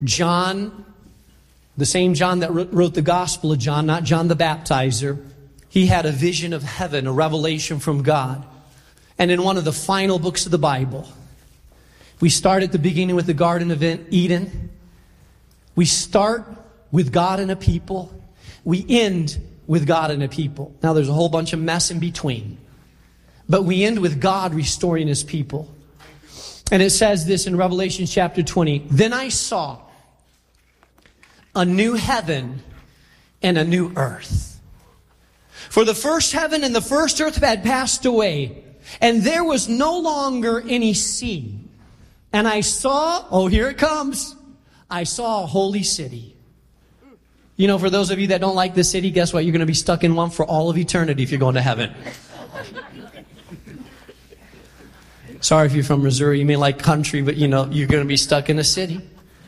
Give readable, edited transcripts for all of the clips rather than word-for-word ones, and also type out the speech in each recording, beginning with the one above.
John, the same John that wrote the Gospel of John, not John the Baptizer, he had a vision of heaven, a revelation from God. And in one of the final books of the Bible, we start at the beginning with the Garden of Eden. We start with God and a people. We end with God and a people. Now there's a whole bunch of mess in between. But we end with God restoring His people. And it says this in Revelation chapter 20. Then I saw a new heaven and a new earth. For the first heaven and the first earth had passed away, and there was no longer any sea. And I saw, oh, here it comes. I saw a holy city. You know, for those of you that don't like the city, guess what? You're going to be stuck in one for all of eternity if you're going to heaven. Sorry if you're from Missouri, you may like country, but you know, you're going to be stuck in a city.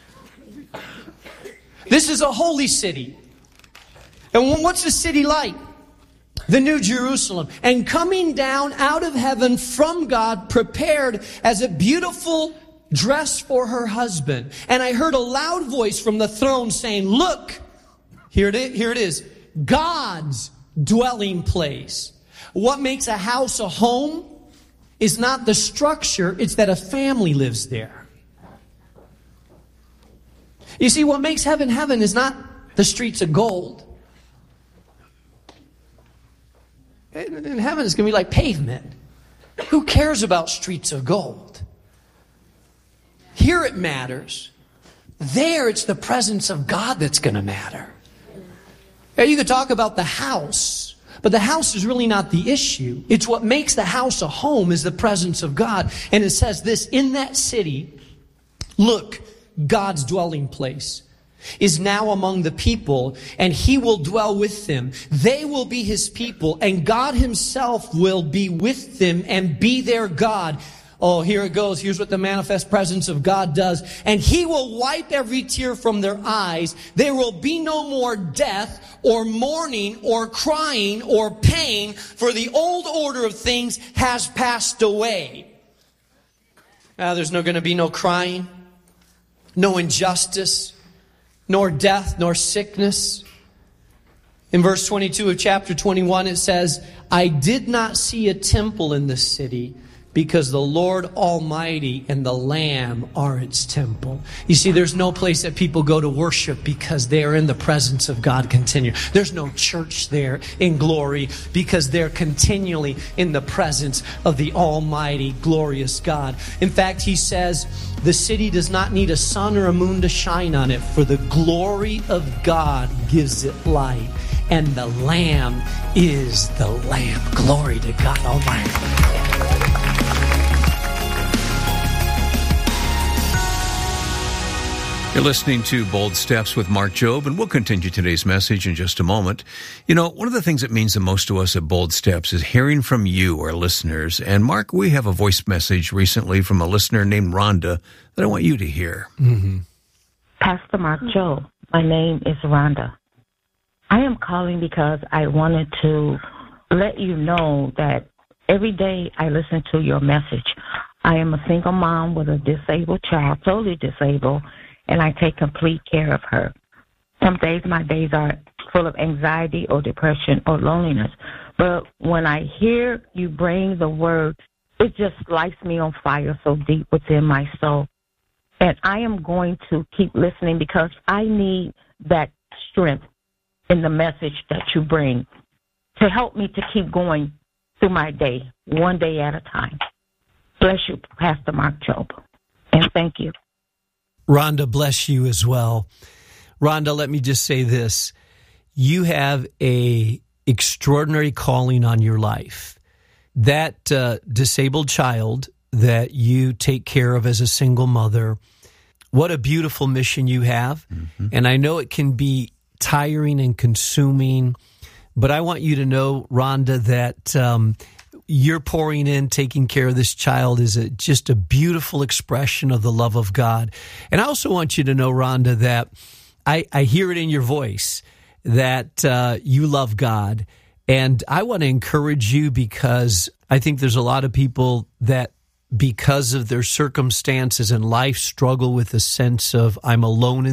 This is a holy city. And what's the city like? The New Jerusalem. And coming down out of heaven from God, prepared as a beautiful dress for her husband. And I heard a loud voice from the throne saying, look, here it is, God's dwelling place. What makes a house a home is not the structure, it's that a family lives there. You see, what makes heaven heaven is not the streets of gold. In heaven, it's going to be like pavement. Who cares about streets of gold? Here it matters. There, it's the presence of God that's going to matter. You could talk about the house, but the house is really not the issue. It's what makes the house a home is the presence of God. And it says this, in that city, look, God's dwelling place is now among the people, and He will dwell with them. They will be His people, and God Himself will be with them and be their God. Oh, here it goes. Here's what the manifest presence of God does. And He will wipe every tear from their eyes. There will be no more death or mourning or crying or pain, for the old order of things has passed away. Now, there's going to be no crying, no injustice, nor death, nor sickness. In verse 22 of chapter 21, it says, I did not see a temple in this city, because the Lord Almighty and the Lamb are its temple. You see, there's no place that people go to worship because they are in the presence of God continually. There's no church there in glory because they're continually in the presence of the Almighty, glorious God. In fact, He says, the city does not need a sun or a moon to shine on it, for the glory of God gives it light. And the Lamb is the Lamb. Glory to God Almighty. You're listening to Bold Steps with Mark Jobe, and we'll continue today's message in just a moment. You know, one of the things that means the most to us at Bold Steps is hearing from you, our listeners. And Mark, we have a voice message recently from a listener named Rhonda that I want you to hear. Mm-hmm. Pastor Mark Jobe, my name is Rhonda. I am calling because I wanted to let you know that every day I listen to your message. I am a single mom with a disabled child, totally disabled, and I take complete care of her. Some days my days are full of anxiety or depression or loneliness. But when I hear you bring the word, it just lights me on fire so deep within my soul. And I am going to keep listening because I need that strength in the message that you bring to help me to keep going through my day, one day at a time. Bless you, Pastor Mark Jobe, and thank you. Rhonda, bless you as well. Rhonda, let me just say this. You have a extraordinary calling on your life. That disabled child that you take care of as a single mother, what a beautiful mission you have. Mm-hmm. And I know it can be tiring and consuming, but I want you to know, Rhonda, that you're pouring in, taking care of this child is just a beautiful expression of the love of God. And I also want you to know, Rhonda, that I hear it in your voice that you love God. And I want to encourage you because I think there's a lot of people that because of their circumstances in life, struggle with a sense of I'm alone in